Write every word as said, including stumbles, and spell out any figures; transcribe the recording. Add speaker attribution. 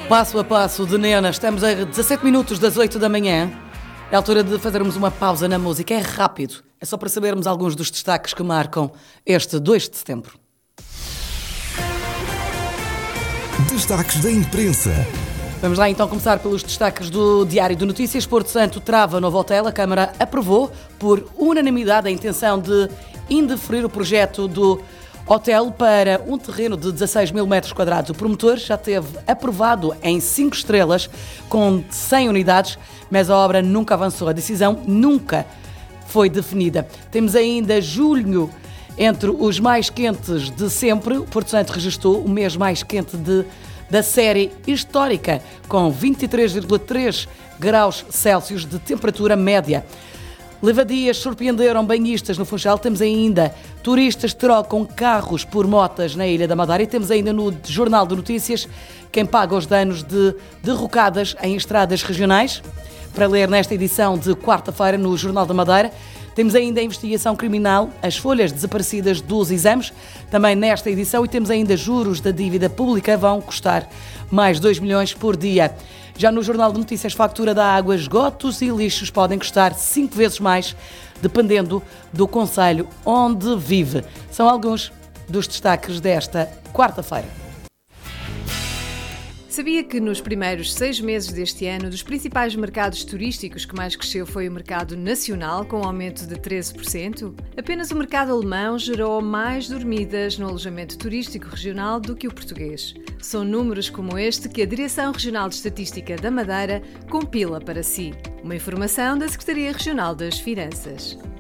Speaker 1: Passo a passo de Nena, estamos a dezassete minutos das oito da manhã. É a altura de fazermos uma pausa na música. É rápido, é só para sabermos alguns dos destaques que marcam este dois de setembro.
Speaker 2: Destaques da imprensa.
Speaker 1: Vamos lá então começar pelos destaques do Diário de Notícias. Porto Santo trava novo hotel. A Câmara aprovou por unanimidade a intenção de indeferir o projeto do hotel para um terreno de dezasseis mil metros quadrados. O promotor já teve aprovado em cinco estrelas com cem unidades, mas a obra nunca avançou. A decisão nunca foi definida. Temos ainda julho entre os mais quentes de sempre. O Porto Santo registrou o mês mais quente de, da série histórica, com vinte e três vírgula três graus Celsius de temperatura média. Levadias surpreenderam banhistas no Funchal. Temos ainda turistas que trocam carros por motas na Ilha da Madeira. E temos ainda no Jornal de Notícias quem paga os danos de derrocadas em estradas regionais. Para ler nesta edição de quarta-feira no Jornal da Madeira. Temos ainda a investigação criminal, as folhas desaparecidas dos exames, também nesta edição. E temos ainda juros da dívida pública, vão custar mais dois milhões por dia. Já no Jornal de Notícias, factura da água, esgotos e lixos podem custar cinco vezes mais, dependendo do concelho onde vive. São alguns dos destaques desta quarta-feira.
Speaker 3: Sabia que nos primeiros seis meses deste ano, dos principais mercados turísticos que mais cresceu foi o mercado nacional, com um aumento de treze por cento? Apenas o mercado alemão gerou mais dormidas no alojamento turístico regional do que o português. São números como este que a Direção Regional de Estatística da Madeira compila para si. Uma informação da Secretaria Regional das Finanças.